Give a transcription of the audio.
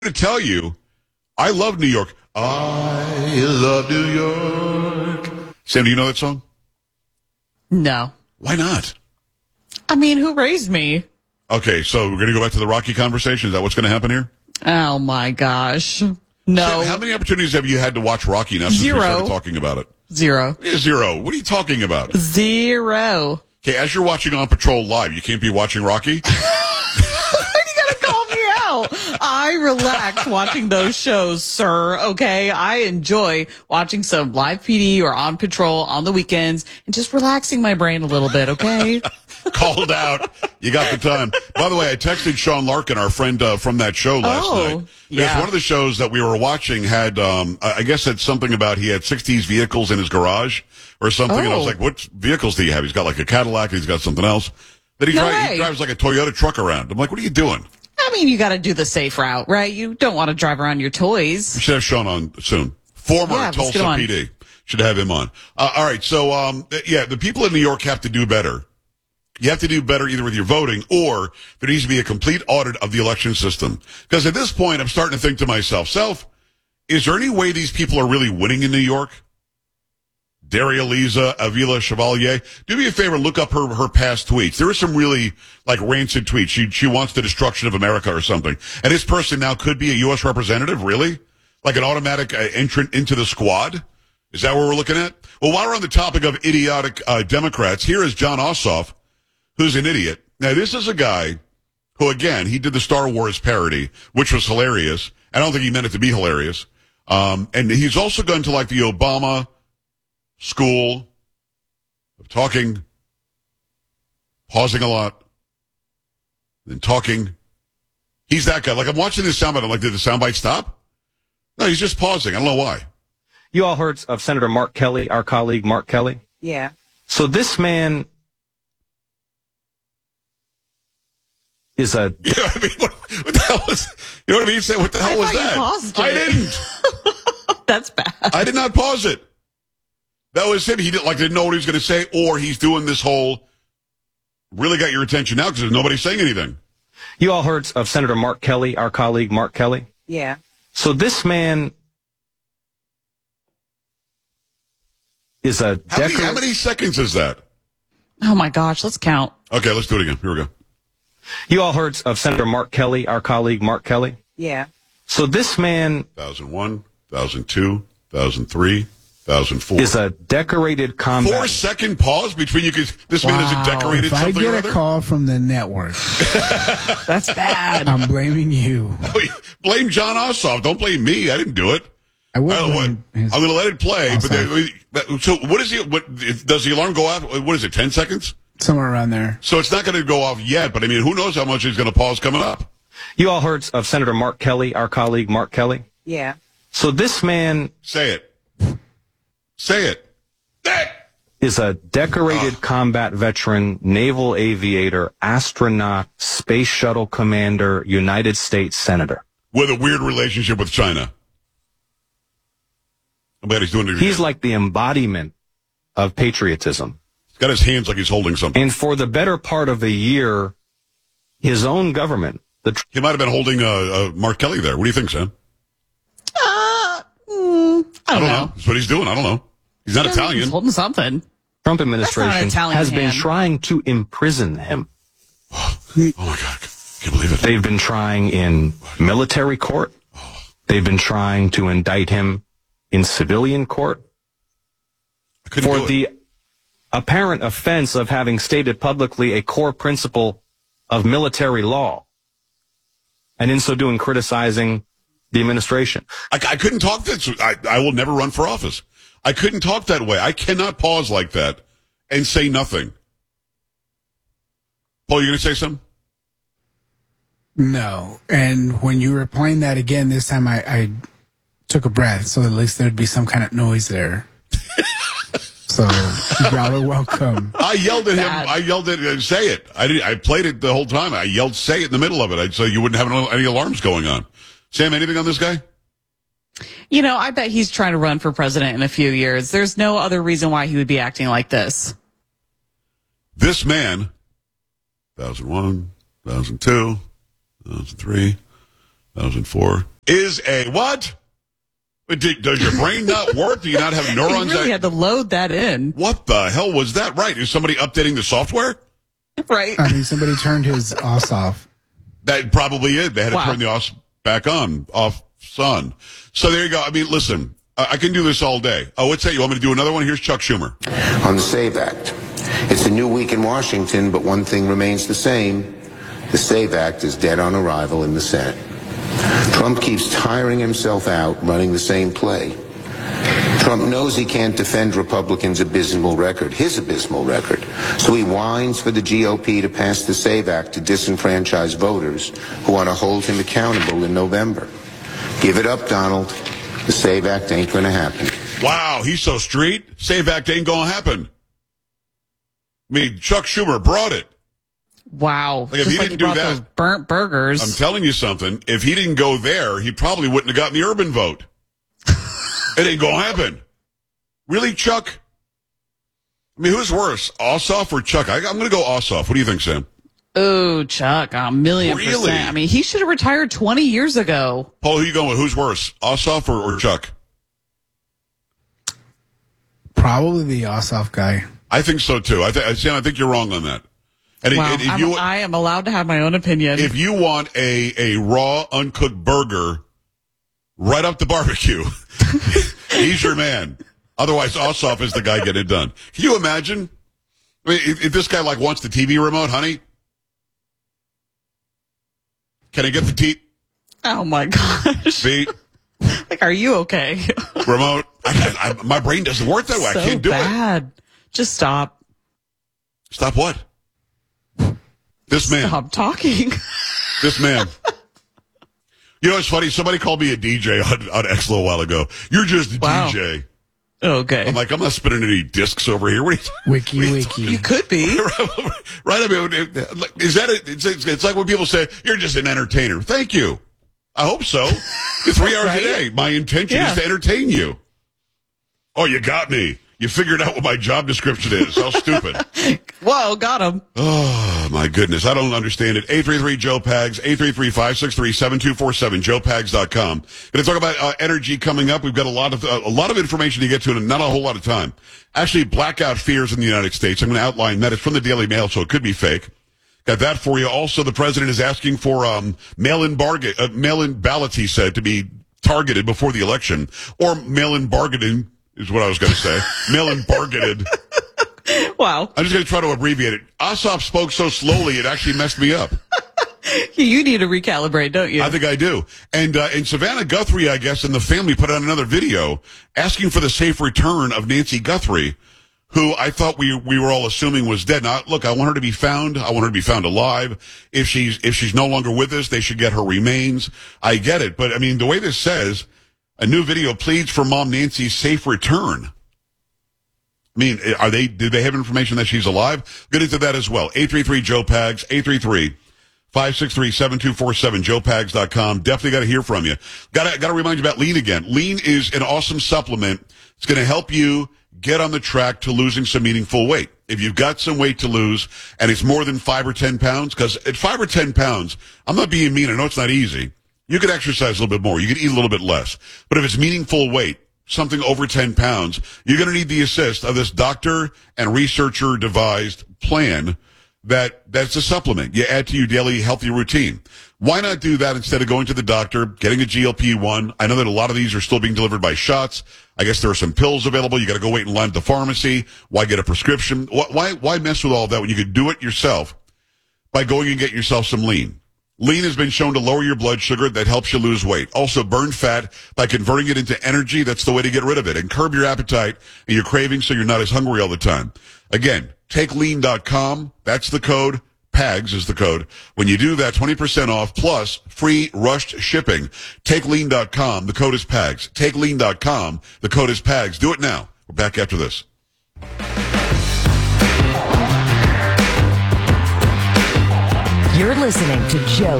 to tell you, I love New York. I love New York. Sam, do you know that song? No. Why not? I mean, who raised me? Okay, so we're going to go back to the Rocky conversation. Is that what's going to happen here? Oh, my gosh. No. Sam, how many opportunities have you had to watch Rocky now since we started talking about it? Zero. Yeah, zero. What are you talking about? Zero. Okay, as you're watching On Patrol live, you can't be watching Rocky? I relax watching those shows, sir. Okay. I enjoy watching some live PD or On Patrol on the weekends and just relaxing my brain a little bit. Okay. Called out. You got the time. By the way, I texted Sean Larkin, our friend from that show last night. Because one of the shows that we were watching had, I guess it's something about he had 60s vehicles in his garage or something. And I was like, what vehicles do you have? He's got like a Cadillac. He's got something else. Then he drives like a Toyota truck around. I'm like, what are you doing? I mean, you got to do the safe route, right? You don't want to drive around your toys. We should have Sean on soon. Former Tulsa PD. Should have him on. All right. So, the people in New York have to do better. You have to do better either with your voting or there needs to be a complete audit of the election system. Because at this point, I'm starting to think to myself, is there any way these people are really winning in New York? Daria Lisa, Avila Chevalier. Do me a favor, look up her past tweets. There are some really, rancid tweets. She wants the destruction of America or something. And this person now could be a U.S. representative, really? Like an automatic entrant into the squad? Is that what we're looking at? Well, while we're on the topic of idiotic Democrats, here is Jon Ossoff, who's an idiot. Now, this is a guy who, again, he did the Star Wars parody, which was hilarious. I don't think he meant it to be hilarious. And he's also gone to, the Obama school of talking, pausing a lot, then talking. He's that guy. I'm watching this soundbite. I'm like, did the soundbite stop? No, he's just pausing. I don't know why. You all heard of Senator Mark Kelly, our colleague Mark Kelly? Yeah. So this man is a... You know what I mean? What the hell was... You know what I mean? Say, what the hell was that? Paused it. I didn't. That's bad. I did not pause it. That was him. He didn't know what he was going to say, or he's doing this whole, really got your attention now because nobody's saying anything. You all heard of Senator Mark Kelly, our colleague Mark Kelly? Yeah. So this man is a... How many seconds is that? Oh, my gosh. Let's count. Okay, let's do it again. Here we go. You all heard of Senator Mark Kelly, our colleague Mark Kelly? Yeah. So this man... 2001, 2002, 2003... 2004. Is a decorated combat. 4-second pause between you. This man isn't decorated if something I get or a other? call from the network, That's bad. I'm blaming you. Blame Jon Ossoff. Don't blame me. I didn't do it. I will blame I'm going to let it play. So what is he? What does the alarm go off? What is it? 10 seconds? Somewhere around there. So it's not going to go off yet. But I mean, who knows how much he's going to pause coming up? You all heard of Senator Mark Kelly, our colleague Mark Kelly? Yeah. So this man... Say it. Say it. Is a decorated combat veteran, naval aviator, astronaut, space shuttle commander, United States senator. With a weird relationship with China. I'm glad he's doing it. He's like the embodiment of patriotism. He's got his hands like he's holding something. And for the better part of a year, his own government... He might have been holding Mark Kelly there. What do you think, Sam? I don't know. That's what he's doing. I don't know. He's not Italian. He's holding something. Trump administration has been hand. trying to imprison him. Oh, my God. Can't believe it. They've been trying in military court. They've been trying to indict him in civilian court for the apparent offense of having stated publicly a core principle of military law, and in so doing criticizing the administration. I couldn't talk this. I will never run for office. I couldn't talk that way. I cannot pause like that and say nothing. Paul, you going to say something? No. And when you were playing that again, this time I took a breath, so at least there'd be some kind of noise there. So y'all are welcome. I yelled at him. I yelled at him, say it. I played it the whole time. I yelled, say it in the middle of it. So you wouldn't have any alarms going on. Sam, anything on this guy? You know, I bet he's trying to run for president in a few years. There's no other reason why he would be acting like this. This man, 2001, 2002, 2003, 2004, Is a what? Does your brain not work? Do you not have neurons? You really had to load that in. What the hell was that? Right. Is somebody updating the software? Right. I mean, somebody turned his OS off. That probably is. They had to turn the OS back on, off sun. So there you go. I mean, listen, I can do this all day. Oh, what's that? You want me to do another one? Here's Chuck Schumer. On the SAVE Act. It's a new week in Washington, but one thing remains the same. The SAVE Act is dead on arrival in the Senate. Trump keeps tiring himself out running the same play. Trump knows he can't defend Republicans' abysmal record, his abysmal record, so he whines for the GOP to pass the SAVE Act to disenfranchise voters who want to hold him accountable in November. Give it up, Donald. The SAVE Act ain't going to happen. Wow, he's so street. SAVE Act ain't going to happen. I mean, Chuck Schumer brought it. Wow. Like, if he didn't do that, those burnt burgers. I'm telling you something. If he didn't go there, he probably wouldn't have gotten the urban vote. It ain't gonna happen. Really, Chuck? I mean, who's worse, Ossoff or Chuck? I'm gonna go Ossoff. What do you think, Sam? Oh, Chuck, 1,000,000%. Really? I mean, he should have retired 20 years ago. Paul, who you going with? Who's worse, Ossoff or Chuck? Probably the Ossoff guy. I think so too. Sam, I think you're wrong on that. And Wow, if I am allowed to have my own opinion. If you want a raw, uncooked burger right up the barbecue, he's your man. Otherwise, Ossoff is the guy getting it done. Can you imagine? I mean, if this guy wants the TV remote, honey, can I get the Oh my gosh. Like, are you okay? Remote. My brain doesn't work that way. So I can't do bad. it. Just stop. Stop what? This man. Stop talking. This man. You know, it's funny. Somebody called me a DJ on X a while ago. You're just a DJ. Okay. I'm like, I'm not spinning any discs over here. What are you Wiki. You could be. Right? I mean, is that it? It's like when people say, you're just an entertainer. Thank you. I hope so. 3 hours a day. My intention is to entertain you. Oh, you got me. You figured out what my job description is. How stupid. Whoa, got him. Oh, my goodness. I don't understand it. 833-JOE-PAGS, 833-563-7247, joepags.com. Going to talk about energy coming up. We've got a lot of information to get to and not a whole lot of time. Actually, blackout fears in the United States. I'm going to outline that. It's from the Daily Mail, so it could be fake. Got that for you. Also, the president is asking for mail-in ballots, he said, to be targeted before the election. Or mail-in bargaining is what I was going to say. Mail-in bargaited. Wow. I'm just going to try to abbreviate it. Ossoff spoke so slowly, it actually messed me up. You need to recalibrate, don't you? I think I do. And Savannah Guthrie, I guess, and the family put out another video asking for the safe return of Nancy Guthrie, who I thought we were all assuming was dead. Now, look, I want her to be found. I want her to be found alive. If she's no longer with us, they should get her remains. I get it. But, I mean, the way this says, a new video pleads for Mom Nancy's safe return. I mean, do they have information that she's alive? Get into that as well. 833-JOE-PAGS, 833-563-7247, joepags.com. Definitely got to hear from you. Got to remind you about Lean again. Lean is an awesome supplement. It's going to help you get on the track to losing some meaningful weight. If you've got some weight to lose and it's more than 5 or 10 pounds, because at 5 or 10 pounds, I'm not being mean. I know it's not easy. You could exercise a little bit more. You could eat a little bit less. But if it's meaningful weight, something over 10 pounds, you're going to need the assist of this doctor and researcher devised plan that's a supplement you add to your daily healthy routine. Why not do that instead of going to the doctor, getting a GLP-1? I know that a lot of these are still being delivered by shots. I guess there are some pills available. You got to go wait in line at the pharmacy. Why get a prescription? Why mess with all that when you could do it yourself by going and getting yourself some Lean? Lean has been shown to lower your blood sugar. That helps you lose weight. Also burn fat by converting it into energy. That's the way to get rid of it. And curb your appetite and your cravings so you're not as hungry all the time. Again, takelean.com. That's the code. PAGS is the code. When you do that, 20% off plus free rushed shipping. Takelean.com. The code is PAGS. Takelean.com. The code is PAGS. Do it now. We're back after this. You're listening to Joe